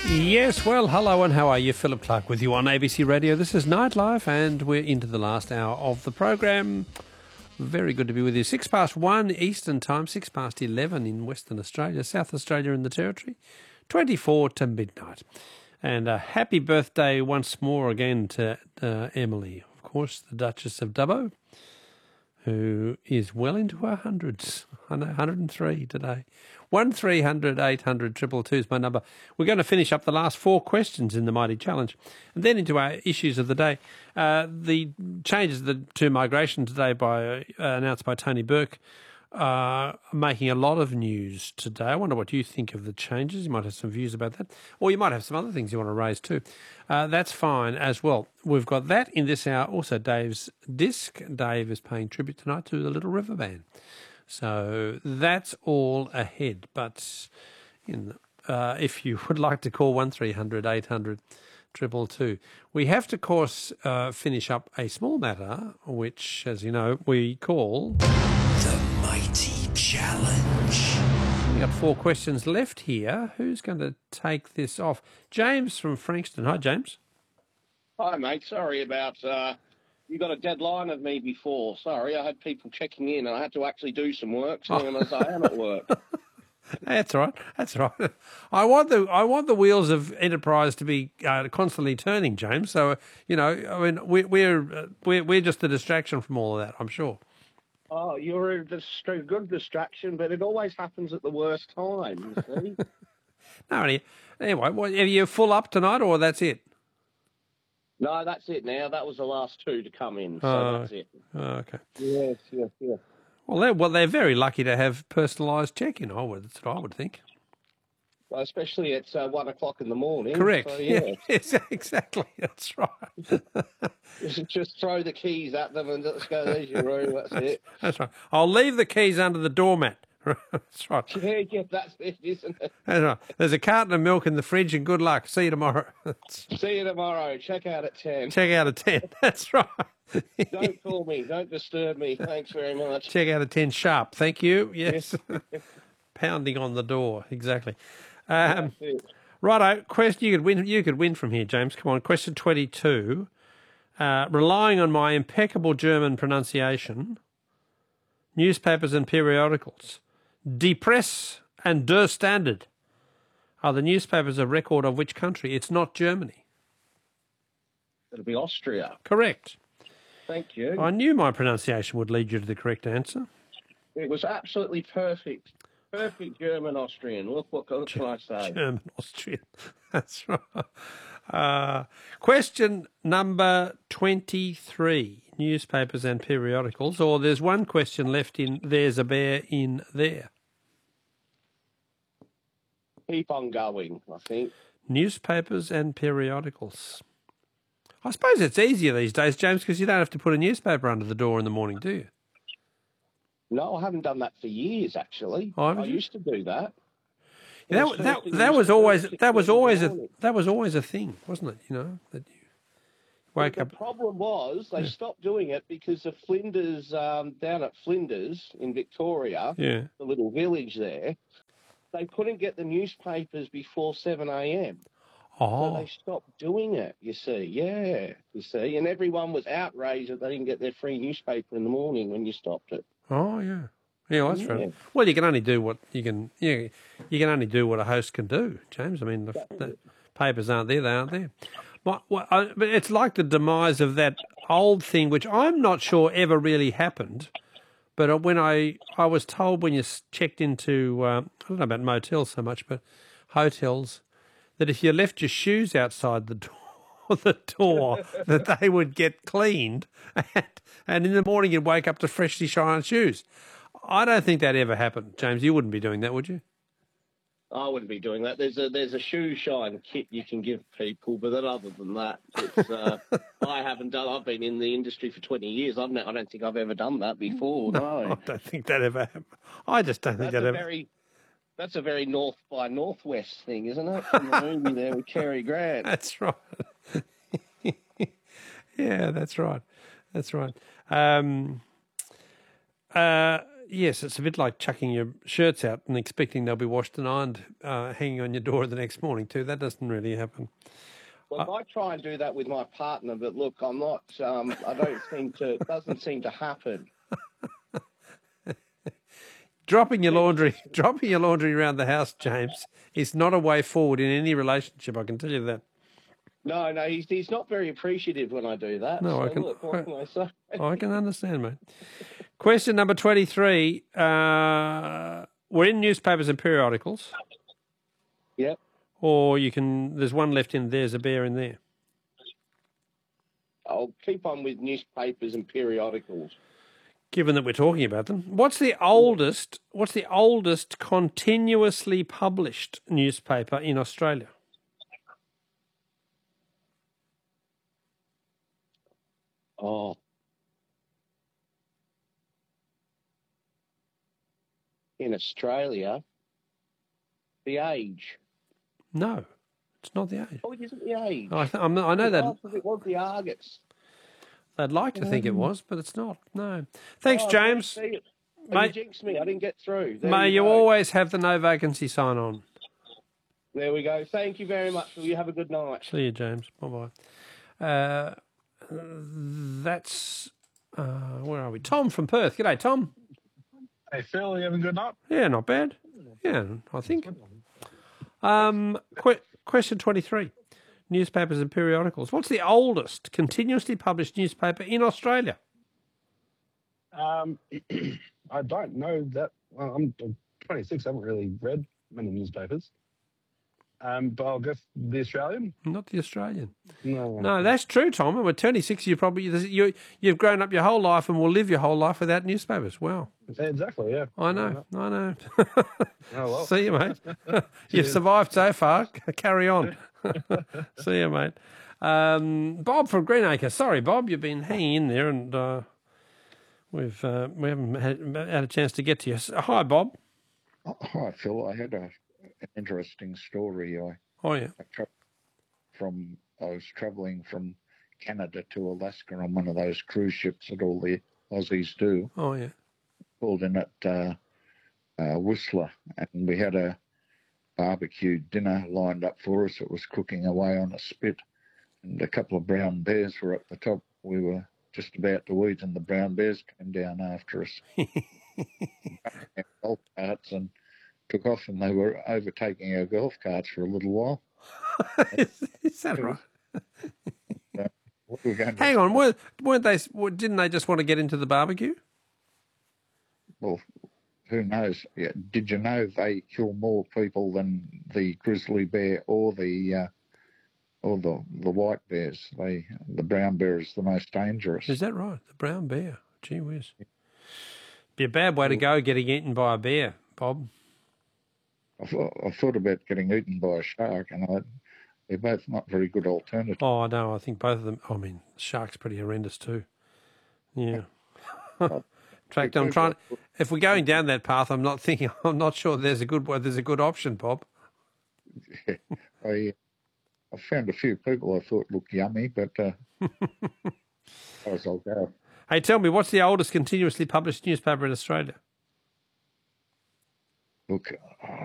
Yes, well, hello and how are you? Philip Clark with you on ABC Radio. This is Nightlife and we're into the last hour of the program. Very good to be with you. 1:06 Eastern Time, 11 in Western Australia, South Australia and the Territory, 24 to midnight. And a happy birthday once more again to Emily, of course, the Duchess of Dubbo, who is well into her hundreds. I know, 103 today. 1300 800 222 is my number. We're going to finish up the last four questions in the Mighty Challenge and then into our issues of the day. The changes to migration today announced by Tony Burke are making a lot of news today. I wonder what you think of the changes. You might have some views about that, or you might have some other things you want to raise too. That's fine as well. We've got that in this hour. Also, Dave's disc. Dave is paying tribute tonight to the Little River Band. So that's all ahead. But if you would like to call 1300 800 222, we have to, of course, finish up a small matter, which, as you know, we call The Mighty Challenge. We've got four questions left here. Who's going to take this off? James from Frankston. Hi, James. Hi, mate. Sorry about... you got a deadline of me before. Sorry, I had people checking in and I had to actually do some work, seeing as I am at work. That's right. That's right. I want the wheels of enterprise to be constantly turning, James. So I mean, we're just a distraction from all of that, I'm sure. Oh, you're a good distraction, but it always happens at the worst time. You see? No, anyway, are you full up tonight, or that's it? No, that's it now. That was the last two to come in, so that's it. Okay. Yes. Well, they're very lucky to have personalised check-in. That's what I would think. Well, especially at 1 o'clock in the morning. Correct. So, yeah. Yes, exactly. That's right. Just throw the keys at them and let's go. There's your room. That's it. That's right. I'll leave the keys under the doormat. That's right. Yeah, that's it, isn't it? That's right. There's a carton of milk in the fridge, and good luck. See you tomorrow. See you tomorrow. Check out at 10. Check out at 10. That's right. Don't call me. Don't disturb me. Thanks very much. Check out at 10 sharp. Thank you. Yes. Pounding on the door. Exactly. Righto. Question. You could win from here, James. Come on. Question 22. Relying on my impeccable German pronunciation, newspapers and periodicals, Die Presse and Der Standard are the newspapers of record of which country? It's not Germany. It'll be Austria. Correct. Thank you. I knew my pronunciation would lead you to the correct answer. It was absolutely perfect. Perfect German Austrian. Look, what can I say? German Austrian. That's right. Question number 23. Newspapers and periodicals. Or there's one question left in There's a Bear in There. Keep on going, I think. Newspapers and periodicals. I suppose it's easier these days, James, because you don't have to put a newspaper under the door in the morning, do you? No, I haven't done that for years, actually. I used to do that. That was always a thing, wasn't it? That you wake up. The problem was they stopped doing it because of Flinders, down at Flinders in Victoria, the little village there. They couldn't get the newspapers before 7 a.m. Oh. So they stopped doing it, you see. Yeah, you see. And everyone was outraged that they didn't get their free newspaper in the morning when you stopped it. Oh, yeah. Yeah, that's right. Well, you can only do what you can only do what a host can do, James. I mean, the papers aren't there, they aren't there. But it's like the demise of that old thing, which I'm not sure ever really happened. But when I was told when you checked into, I don't know about motels so much, but hotels, that if you left your shoes outside the door, that they would get cleaned, and in the morning you'd wake up to freshly shined shoes. I don't think that ever happened, James. You wouldn't be doing that, would you? I wouldn't be doing that. There's a shoe shine kit you can give people, but then other than that, it's, I haven't done. I've been in the industry for 20 years. I don't think I've ever done that before. No. I don't think that ever happened. I just don't think that ever. That's a very North by Northwest thing, isn't it? From the movie there with Cary Grant. That's right. Yeah, that's right. That's right. yes, it's a bit like chucking your shirts out and expecting they'll be washed and ironed, hanging on your door the next morning too. That doesn't really happen. Well, I try and do that with my partner, but look, I'm not. I don't seem to. It doesn't seem to happen. Dropping your laundry around the house, James, is not a way forward in any relationship. I can tell you that. No, he's not very appreciative when I do that. No, so I can. Look, what can I say? I can understand, mate. Question number 23. We're in newspapers and periodicals. Yep. Or you can. There's one left in. There's a bear in there. I'll keep on with newspapers and periodicals. Given that we're talking about them, what's the oldest continuously published newspaper in Australia? Oh. In Australia, The Age. No, it's not The Age. Oh, it isn't The Age. I know that. It was The Argus. They'd like to think it was, but it's not. No. Thanks, James. You Mate, jinxed me. I didn't get through. May you always have the no vacancy sign on. There we go. Thank you very much. You have a good night. See you, James. Bye-bye. That's... where are we? Tom from Perth. G'day, Tom. Hey, Phil, you having a good night? Yeah, not bad. Yeah, I think. Question 23. Newspapers and periodicals. What's the oldest continuously published newspaper in Australia? I don't know that. Well, I'm 26. I haven't really read many newspapers. But I'll guess the Australian. Not the Australian. No, that's true, Tom. And we're 26. You've grown up your whole life and will live your whole life without newspapers. Wow. Exactly. Yeah. I know. Oh well. See you, mate. You've survived so far. Carry on. See you, mate. Bob from Greenacre. Sorry, Bob, you've been hanging in there, and we haven't had a chance to get to you. Hi, Bob. Hi, Phil. I had an interesting story. Oh yeah. I was travelling from Canada to Alaska on one of those cruise ships that all the Aussies do. Oh yeah. Pulled in at Whistler, and we had a barbecue dinner lined up for us. It was cooking away on a spit, and a couple of brown bears were at the top. We were just about to eat, and the brown bears came down after us. Golf carts and took off, and they were overtaking our golf carts for a little while. Is that right? Hang on, weren't they? Didn't they just want to get into the barbecue? Well, who knows? Yeah. Did you know they kill more people than the grizzly bear or the white bears? The brown bear is the most dangerous. Is that right? The brown bear. Gee whiz. Be a bad way to go, getting eaten by a bear, Bob. I thought about getting eaten by a shark, and they're both not very good alternatives. Oh no, I think both of them. I mean, the shark's pretty horrendous too. Yeah. In fact, I'm trying. If we're going down that path, I'm not sure there's a good option, Bob. Yeah, I found a few people I thought looked yummy, but as I'll go. Hey, tell me, what's the oldest continuously published newspaper in Australia? Look,